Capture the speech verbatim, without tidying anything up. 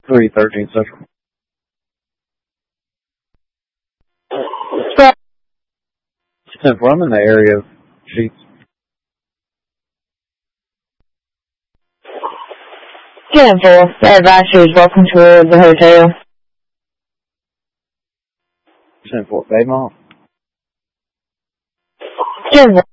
three thirteen Central. Central, I'm in the area of Sheets. ten four, advisory is welcome to the hotel. ten four, Baymont. ten four.